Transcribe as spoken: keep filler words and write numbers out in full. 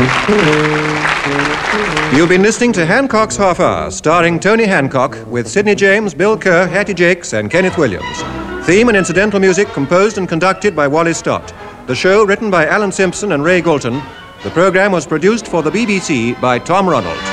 You've been listening to Hancock's Half Hour, starring Tony Hancock with Sidney James, Bill Kerr, Hattie Jakes, and Kenneth Williams. Theme and incidental music composed and conducted by Wally Stott. The show written by Alan Simpson and Ray Galton. The program was produced for the B B C by Tom Ronald.